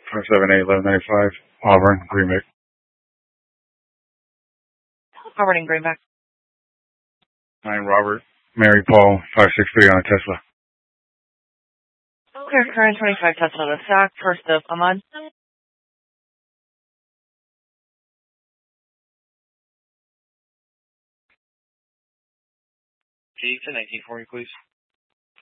578-1195, Auburn, Greenback. Auburn and Greenback. 9 Robert, Mary Paul, 563 on a Tesla. Clear current 25 Tesla to stock, first of Ahmad. G to 1940, please.